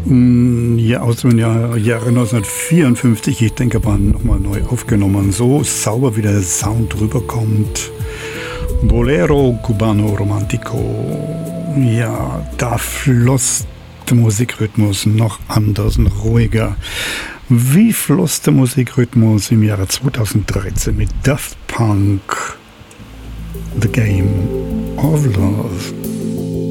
Ja, aus dem Jahre 1954, ich denke, aber nochmal neu aufgenommen. So sauber wie der Sound rüberkommt. Bolero Cubano Romantico. Ja, da floss der Musikrhythmus noch anders und ruhiger. Wie floss der Musikrhythmus im Jahre 2013 mit Daft Punk? The Game of Love.